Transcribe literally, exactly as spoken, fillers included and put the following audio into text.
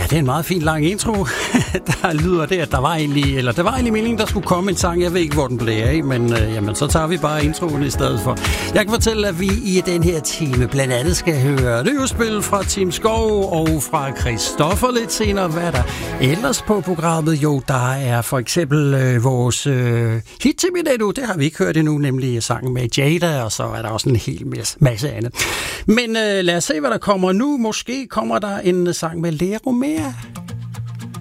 det er en meget fin lang intro. Der lyder det, at der var egentlig, eller der var egentlig meningen, der skulle komme en sang. Jeg ved ikke, hvor den blev af, men øh, jamen, så tager vi bare introen i stedet for. Jeg kan fortælle, at vi i den her time blandt andet skal høre det udspil fra Tim Skov og fra Christoffer lidt senere. Hvad er der ellers på programmet? Jo, der er for eksempel øh, vores øh, hit til Minetto. Det har vi ikke hørt endnu, nemlig sangen med Jada, og så er der også en hel masse andet. Men øh, lad os se, hvad der kommer nu. Måske kommer der en sang med Lea Romea.